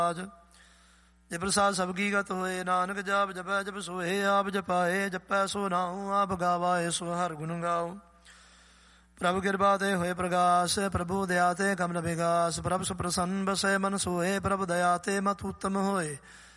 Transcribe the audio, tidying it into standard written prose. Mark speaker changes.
Speaker 1: ਜੇ ਪ੍ਰਸਾਦ ਸਭ ਕੀ ਗਤ ਹੋਏ, ਨਾਨਕ ਜਾਪ ਜਪੈ ਜਪ ਸੋਏ, ਆਪ ਜਪਾਏ ਜਪੈ ਸੋ ਨਾਉ, ਆਪ ਗਾਵਾਏ ਸੋ ਹਰ ਗੁਣ ਗਾਉ। ਪ੍ਰਭੁ ਕਿਰਪਾ ਤੇ ਹੋਏ ਪ੍ਰਗਾਸ, ਪ੍ਰਭੂ ਦਇਆ ਤੇ ਕਮਲ ਵਿਗਾਸ, ਪ੍ਰਭ ਸੁ ਪ੍ਰਸੰਨ ਬਸੈ ਮਨ ਸੋਏ, ਪ੍ਰਭ ਦਇਆ ਤੇ ਮਤ ਉੱਤਮ ਹੋਏ,